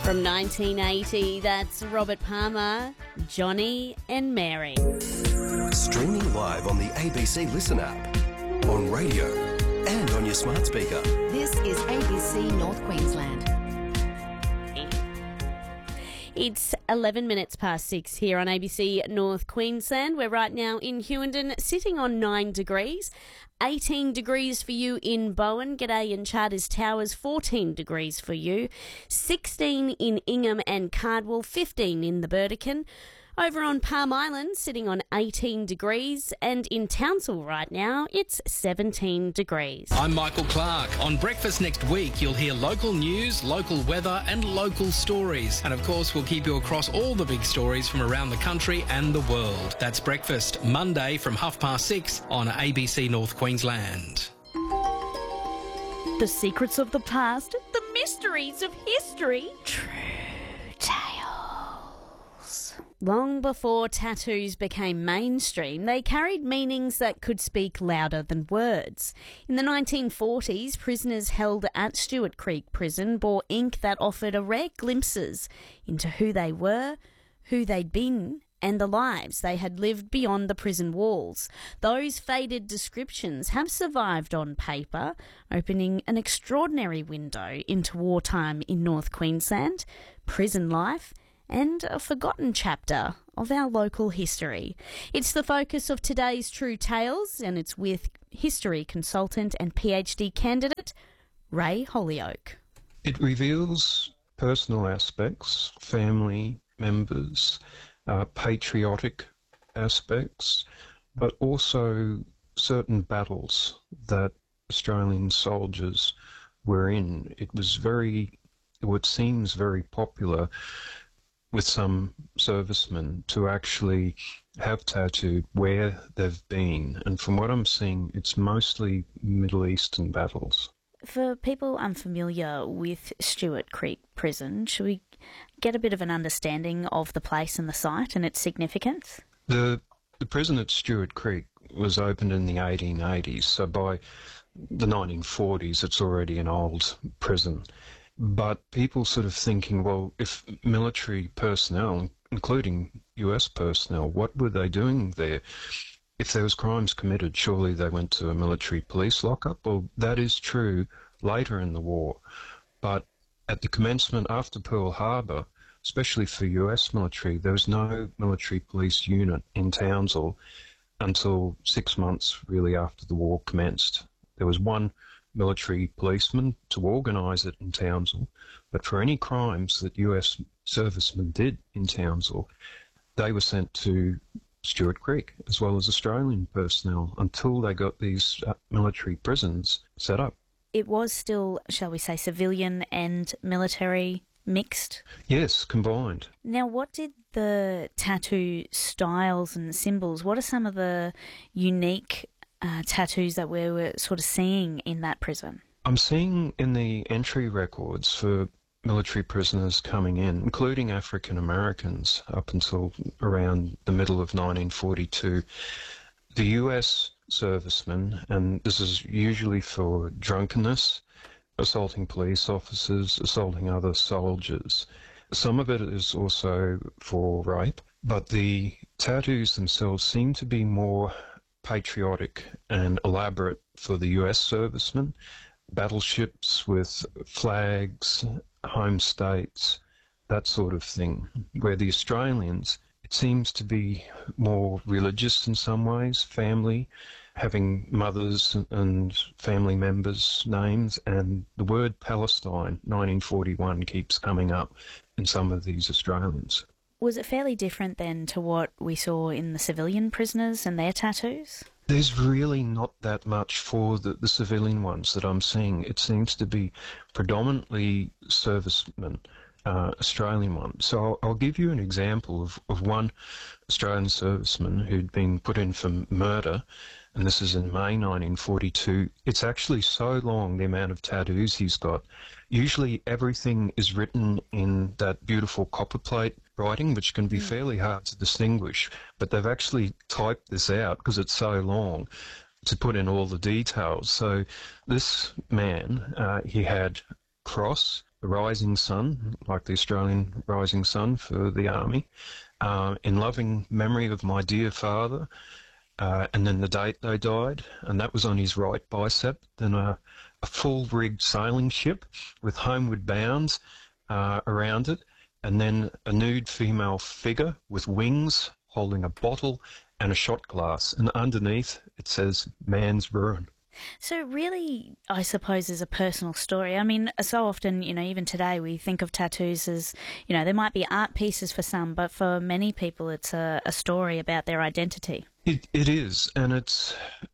From 1980, that's Robert Palmer, Johnny and Mary. Streaming live on the ABC Listen app, on radio and on your smart speaker. This is ABC North Queensland. It's 11 minutes past 6 here on ABC North Queensland. We're right now in Hughenden, sitting on 9 degrees. 18 degrees for you in Bowen. G'day in Charters Towers, 14 degrees for you. 16 in Ingham and Cardwell, 15 in the Burdekin. Over on Palm Island, sitting on 18 degrees, and in Townsville right now, it's 17 degrees. I'm Michael Clark. On Breakfast next week, you'll hear local news, local weather and local stories. And of course, we'll keep you across all the big stories from around the country and the world. That's Breakfast, Monday from 6:30 on ABC North Queensland. The secrets of the past, the mysteries of history, true tales. Long before tattoos became mainstream, they carried meanings that could speak louder than words. In the 1940s, prisoners held at Stewart Creek Prison bore ink that offered a rare glimpses into who they were, who they'd been, and the lives they had lived beyond the prison walls. Those faded descriptions have survived on paper, opening an extraordinary window into wartime in North Queensland, prison life, and a forgotten chapter of our local history. It's the focus of today's True Tales, and it's with history consultant and PhD candidate Ray Holyoake. It reveals personal aspects, family members, patriotic aspects, but also certain battles that Australian soldiers were in. It seems very popular with some servicemen to actually have tattooed where they've been. And from what I'm seeing, it's mostly Middle Eastern battles. For people unfamiliar with Stewart Creek Prison, should we get a bit of an understanding of the place and the site and its significance? The prison at Stewart Creek was opened in the 1880s, so by the 1940s it's already an old prison. But people sort of thinking, well, if military personnel, including US personnel, what were they doing there? If there was crimes committed, surely they went to a military police lockup. Well, that is true later in the war. But at the commencement after Pearl Harbor, especially for US military, there was no military police unit in Townsville until 6 months really after the war commenced. There was one military policeman to organise it in Townsville, but for any crimes that US servicemen did in Townsville, they were sent to Stewart Creek, as well as Australian personnel, until they got these military prisons set up. It was still, shall we say, civilian and military mixed? Yes, combined. Now, what did the tattoo styles and symbols, what are some of the unique tattoos that we were sort of seeing in that prison? I'm seeing in the entry records for military prisoners coming in, including African Americans up until around the middle of 1942, the US servicemen, and this is usually for drunkenness, assaulting police officers, assaulting other soldiers. Some of it is also for rape, but the tattoos themselves seem to be more patriotic and elaborate for the US servicemen. Battleships with flags, home states, that sort of thing. Where the Australians, it seems to be more religious in some ways, family, having mothers and family members' names, and the word Palestine, 1941, keeps coming up in some of these Australians. Was it fairly different then to what we saw in the civilian prisoners and their tattoos? There's really not that much for the civilian ones that I'm seeing. It seems to be predominantly servicemen, Australian ones. So I'll give you an example of one Australian serviceman who'd been put in for murder, and this is in May 1942. It's actually so long, the amount of tattoos he's got. Usually everything is written in that beautiful copperplate writing, which can be fairly hard to distinguish, but they've actually typed this out because it's so long to put in all the details. So this man, he had cross, the rising sun, like the Australian rising sun for the army, in loving memory of my dear father, and then the date they died, and that was on his right bicep. Then a full-rigged sailing ship with homeward bounds around it, and then a nude female figure with wings holding a bottle and a shot glass, and underneath it says "Man's Ruin." So really, I suppose, is a personal story. I mean, so often, even today we think of tattoos as, there might be art pieces for some, but for many people it's a story about their identity. It is, and it's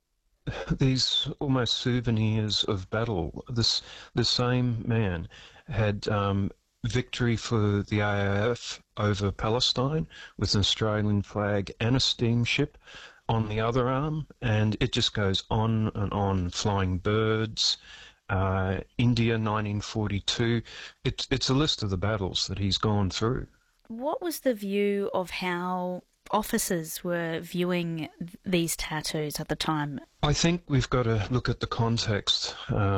these almost souvenirs of battle. The same man had victory for the AIF over Palestine with an Australian flag and a steamship on the other arm, and it just goes on and on. Flying Birds, India 1942. It's a list of the battles that he's gone through. What was the view of how officers were viewing these tattoos at the time? I think we've got to look at the context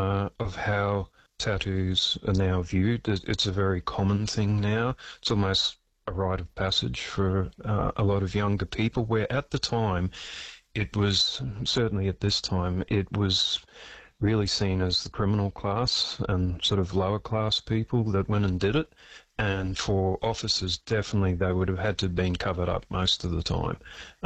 of how tattoos are now viewed. It's a very common thing now. It's almost a rite of passage for a lot of younger people, where at the time it was, certainly at this time, it was really seen as the criminal class and sort of lower class people that went and did it. And for officers, definitely they would have had to have been covered up most of the time.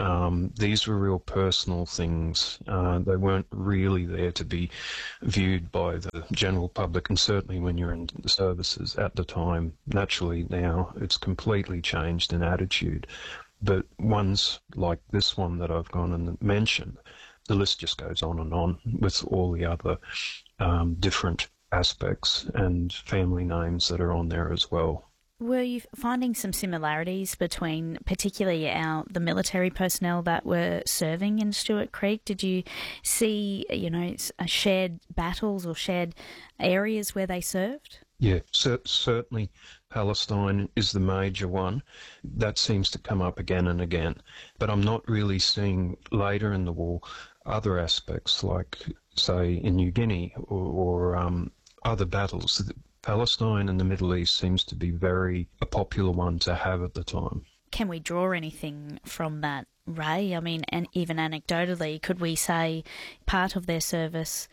These were real personal things. They weren't really there to be viewed by the general public, and certainly when you're in the services at the time. Naturally now it's completely changed in attitude. But ones like this one that I've gone and mentioned, the list just goes on and on with all the other different aspects and family names that are on there as well. Were you finding some similarities between particularly the military personnel that were serving in Stuart Creek? Did you see, shared battles or shared areas where they served? Yeah, certainly Palestine is the major one. That seems to come up again and again. But I'm not really seeing later in the war other aspects like, say, in New Guinea or other battles. Palestine and the Middle East seems to be a popular one to have at the time. Can we draw anything from that, Ray? I mean, and even anecdotally, could we say part of their service,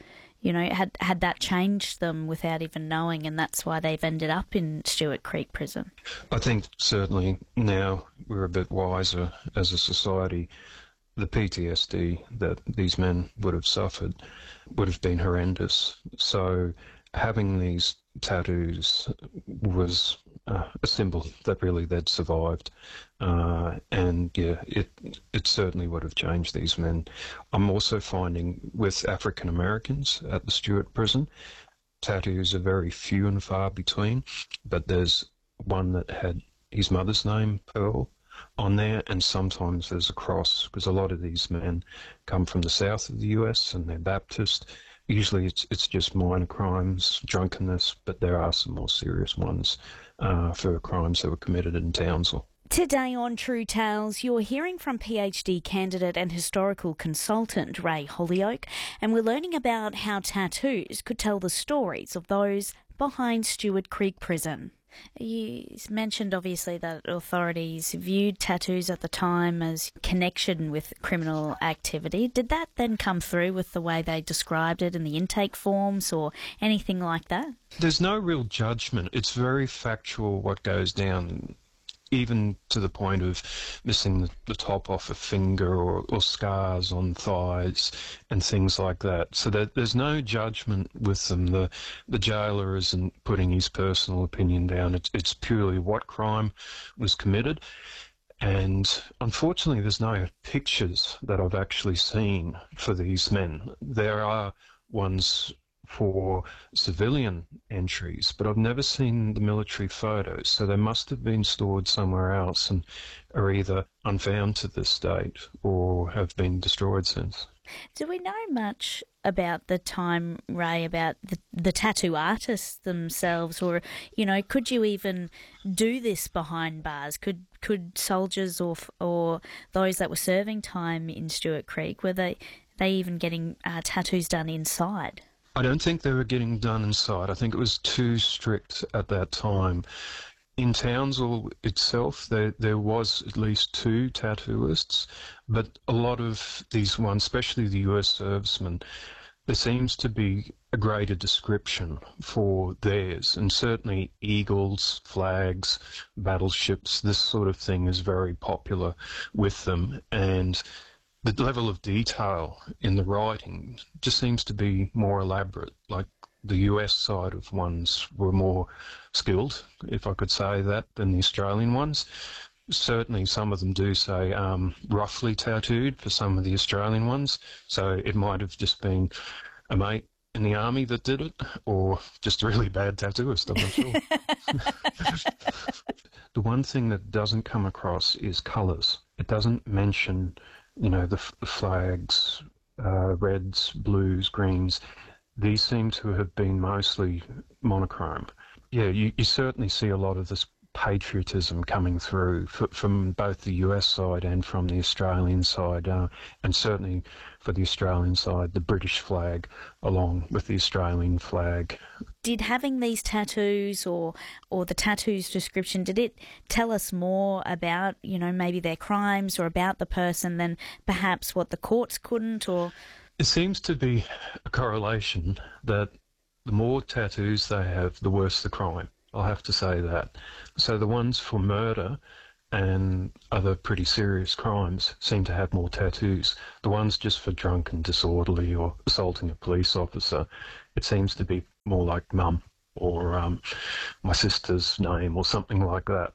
had that changed them without even knowing, and that's why they've ended up in Stuart Creek Prison? I think certainly now we're a bit wiser as a society. The PTSD that these men would have suffered would have been horrendous. So having these tattoos was a symbol that really they'd survived. And yeah, it certainly would have changed these men. I'm also finding with African Americans at the Stuart prison, tattoos are very few and far between, but there's one that had his mother's name, Pearl, on there, and sometimes there's a cross, because a lot of these men come from the south of the US and they're Baptist. Usually it's just minor crimes, drunkenness, but there are some more serious ones for crimes that were committed in Townsville. Today on True Tales, you're hearing from PhD candidate and historical consultant Ray Holyoake, and we're learning about how tattoos could tell the stories of those behind Stuart Creek Prison. You mentioned, obviously, that authorities viewed tattoos at the time as connection with criminal activity. Did that then come through with the way they described it in the intake forms or anything like that? There's no real judgment. It's very factual what goes down, even to the point of missing the top off a finger or scars on thighs and things like that. So there's no judgment with them. The jailer isn't putting his personal opinion down. It's purely what crime was committed. And unfortunately, there's no pictures that I've actually seen for these men. There are ones for civilian entries, but I've never seen the military photos, so they must have been stored somewhere else and are either unfound to this date or have been destroyed since. Do we know much about the time, Ray, about the tattoo artists themselves, or, could you even do this behind bars? Could soldiers or those that were serving time in Stuart Creek, were they even getting tattoos done inside? I don't think they were getting done inside. I think it was too strict at that time. In Townsville itself, there was at least 2 tattooists, but a lot of these ones, especially the US servicemen, there seems to be a greater description for theirs, and certainly eagles, flags, battleships, this sort of thing is very popular with them, and the level of detail in the writing just seems to be more elaborate. Like the US side of ones were more skilled, if I could say that, than the Australian ones. Certainly some of them do say roughly tattooed for some of the Australian ones, so it might have just been a mate in the army that did it, or just a really bad tattooist, I'm not sure. The one thing that doesn't come across is colours. It doesn't mention, the flags, reds, blues, greens. These seem to have been mostly monochrome. Yeah, you certainly see a lot of this patriotism coming through from both the US side and from the Australian side, and certainly for the Australian side, the British flag along with the Australian flag. Did having these tattoos or the tattoos description, did it tell us more about, maybe their crimes or about the person than perhaps what the courts couldn't? Or it seems to be a correlation that the more tattoos they have, the worse the crime. I'll have to say that. So the ones for murder and other pretty serious crimes seem to have more tattoos. The ones just for drunk and disorderly or assaulting a police officer, it seems to be more like mum or my sister's name or something like that.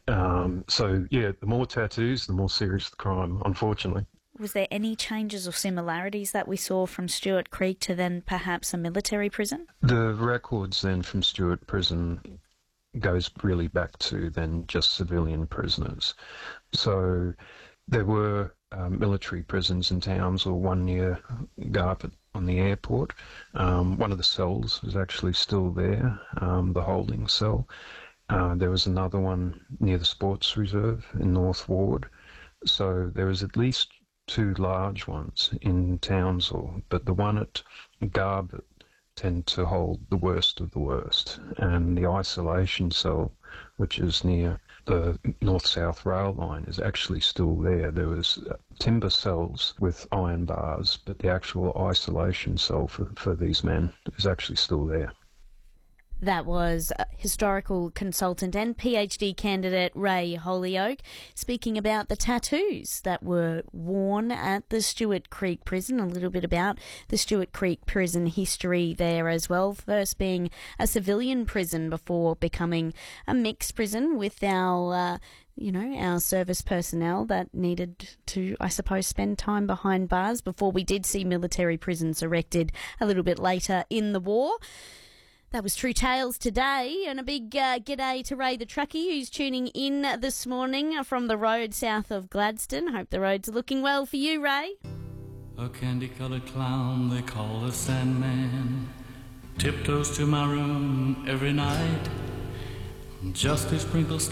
The more tattoos, the more serious the crime, unfortunately. Was there any changes or similarities that we saw from Stuart Creek to then perhaps a military prison? The records then from Stuart Prison goes really back to then just civilian prisoners. So there were military prisons in Townsville, one near Garbutt on the airport. One of the cells is actually still there, the holding cell. There was another one near the Sports Reserve in North Ward. So there was at least 2 large ones in Townsville, but the one at Garbutt tend to hold the worst of the worst, and the isolation cell, which is near the north-south rail line, is actually still there. There was timber cells with iron bars, but the actual isolation cell for these men is actually still there. That was historical consultant and PhD candidate Ray Holyoake speaking about the tattoos that were worn at the Stuart Creek prison, a little bit about the Stuart Creek prison history there as well, first being a civilian prison before becoming a mixed prison with our service personnel that needed to, I suppose, spend time behind bars before we did see military prisons erected a little bit later in the war. That was True Tales today, and a big g'day to Ray the Truckie, who's tuning in this morning from the road south of Gladstone. Hope the roads are looking well for you, Ray. A candy-coloured clown they call the Sandman tiptoes to my room every night just to sprinkle